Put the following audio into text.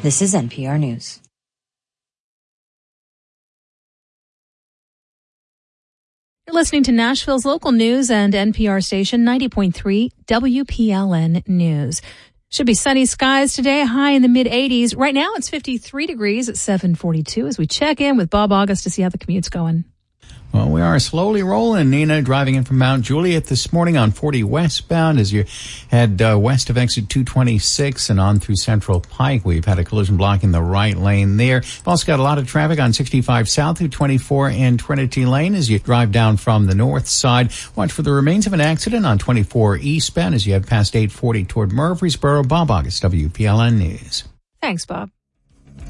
This is NPR News. You're listening to Nashville's local news and NPR station 90.3 WPLN News. Should be sunny skies today, high in the mid-80s. Right now it's 53 degrees at 7:42 as we check in with Bob August to see how the commute's going. Well, we are slowly rolling. Nina driving in from Mount Juliet this morning on 40 westbound as you head west of exit 226 and on through Central Pike. We've had a collision blocking the right lane there. We've also got a lot of traffic on 65 south through 24 and Trinity Lane as you drive down from the north side. Watch for the remains of an accident on 24 eastbound as you head past 840 toward Murfreesboro. Bob August, WPLN News. Thanks, Bob.